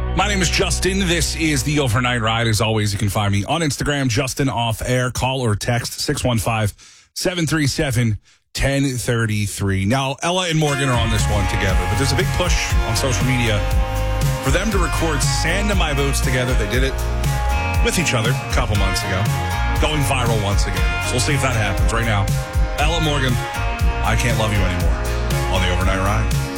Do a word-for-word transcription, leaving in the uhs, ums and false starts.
My name is Justin. This is the Overnight Ride. As always, you can find me on Instagram, Justin Off Air. Call or text six one five, seven three seven, one zero three three. Now, Ella and Morgan are on this one together, but there's a big push on social media for them to record Sand in My Boots together. They did it with each other a couple months ago, going viral once again. So we'll see if that happens. Right now, Ella Morgan, I Can't Love You Anymore on the Overnight Ride.